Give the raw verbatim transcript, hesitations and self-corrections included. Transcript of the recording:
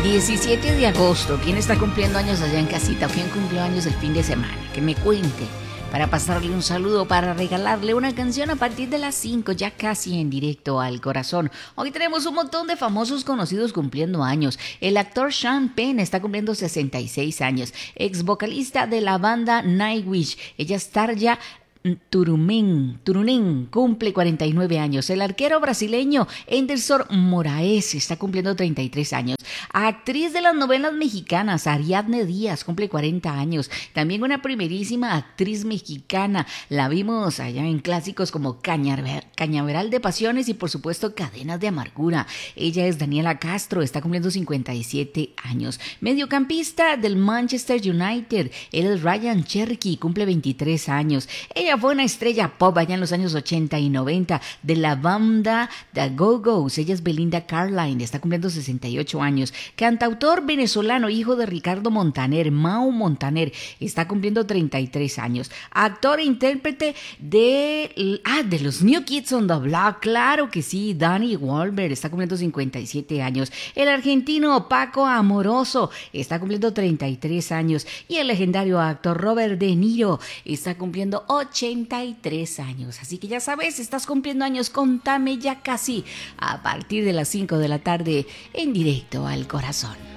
diecisiete de agosto, ¿quién está cumpliendo años allá en casita? ¿Quién cumplió años el fin de semana? Que me cuente, para pasarle un saludo, para regalarle una canción a partir de las cinco, ya casi en directo al corazón. Hoy tenemos un montón de famosos conocidos cumpliendo años. El actor Sean Penn está cumpliendo sesenta y seis años, ex vocalista de la banda Nightwish. Ella es Tarja Turunen, Turunen cumple cuarenta y nueve años. El arquero brasileño Anderson Moraes está cumpliendo treinta y tres años. Actriz de las novelas mexicanas Ariadne Díaz cumple cuarenta años. También una primerísima actriz mexicana. La vimos allá en clásicos como Cañaver- Cañaveral de Pasiones y por supuesto Cadenas de Amargura. Ella es Daniela Castro, está cumpliendo cincuenta y siete años. Mediocampista del Manchester United. Él es Ryan Cherky, cumple veintitrés años. Ella fue una estrella pop allá en los años ochenta y noventa de la banda The Go-Go's. Ella es Belinda Carlisle, está cumpliendo sesenta y ocho años. Cantautor venezolano, hijo de Ricardo Montaner, Mau Montaner, está cumpliendo treinta y tres años. Actor e intérprete de, ah, de los New Kids on the Block, claro que sí, Danny Wahlberg, está cumpliendo cincuenta y siete años. El argentino Paco Amoroso está cumpliendo treinta y tres años. Y el legendario actor Robert De Niro está cumpliendo ochenta y tres años. Así que ya sabes, estás cumpliendo años, contame ya casi a partir de las cinco de la tarde en directo al corazón.